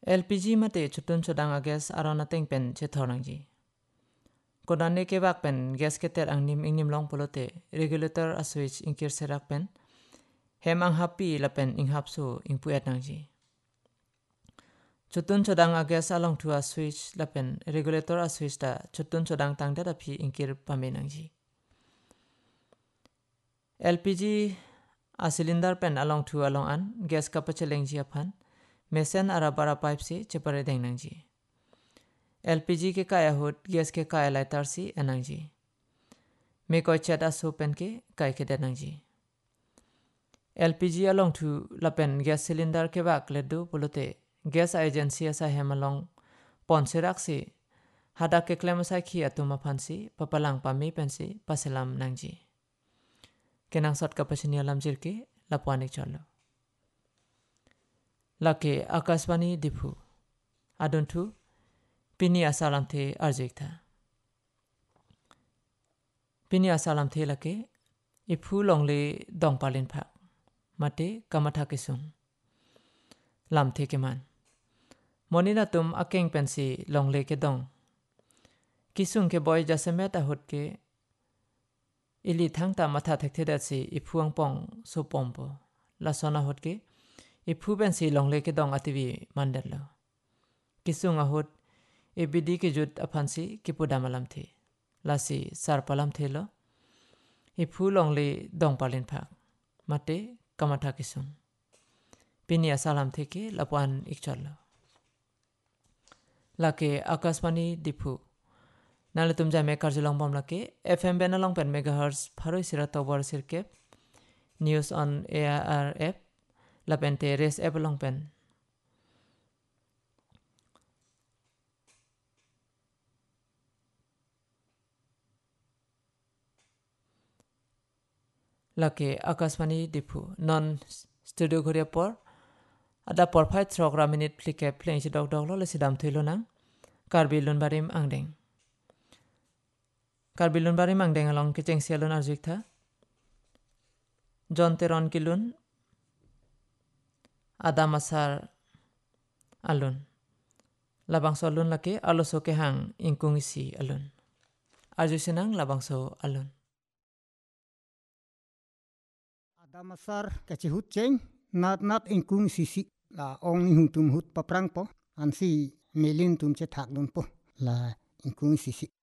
LPG mate chutun chodang a gas arona teng pen che thorang ji kodane ke bak pen gas ke ter ang nim ingnim long polote regulator a switch inkir serak pen hem ang happy la pen ing hapsu ing puet nang ji chutun chodang a gas along to a switch la pen regulator a switch da chutun chodang tang da phi inkir pame nang ji LPG a cylinder pen along to along an gas ka pacheleng ji aphan mesen ara bara pipe se chepare deng nang ji LPG ke kaya hot gas ke kaya lighter si anang ji me koi chat aso pen ke kai ke denang ji LPG along to la pen gas cylinder ke bak ledu polote gas agency asa hem along pon serak si hada ke klem sa khi atuma phansi papalang pami pensi paselam nang ji kenang sot ka pachini alam jir ke lapwanik chalo lake akaswani dipu adon thu pini asalam the arjik tha pini asalam the lake ipu longle dong palin pha mate kamatha kisung lam the ke man monina tum akeng pensi longle ke dong kisung ke boy jasemet a hot ke ili thangta matha thekhe da si ipuang pong so pompo la sona hot ke ipu pensi longle ke dong ativi mandalo kisung a hot ebidi ke jut aphansi ke pudamalam the lasi sarpalam thelo ipu longle dong palin phak mate kamatha kisung pini asalam theke lapwan ikchalo lake akaswani dipu nale tumja me karjulong bom lake FM benalong pen megahertz pharoi sira tobor sirke news on ARF lapente res ebalong pen lake akaswani dipu non studio ghoria por ada por 5 minute plike pleng si dog dog lo sidam thilo nang karbilun barim angdeng karbilun barim angdeng along ke cheng sialun arjik tha jon teron kilun ada masar alun labang solun lake aloso ke hang ingkung isi alun arjik sinang labang so alun ada masar kachihut cheng nat ingkung sisi la ong hung tum hut paprang po ansi melin tum che thak dun po la ingkung sisi